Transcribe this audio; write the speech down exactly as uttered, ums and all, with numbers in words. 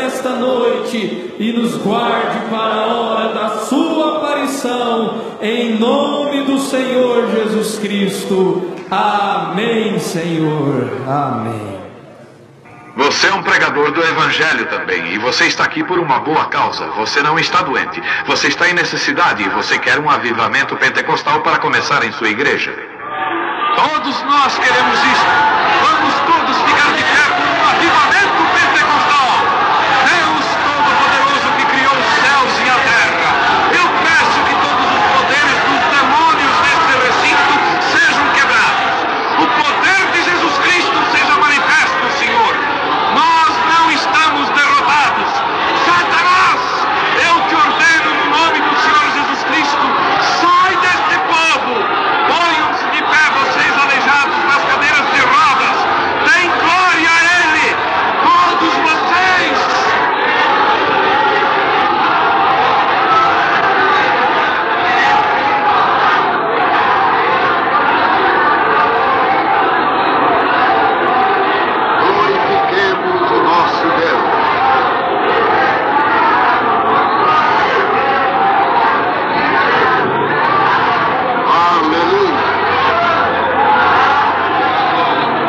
nesta noite e nos guarde para a hora da sua aparição, em nome do Senhor Jesus Cristo. Amém, Senhor. Amém. Você é um pregador do Evangelho também, e você está aqui por uma boa causa. Você não está doente, você está em necessidade e você quer um avivamento pentecostal para começar em sua igreja. Todos nós queremos isso. Vamos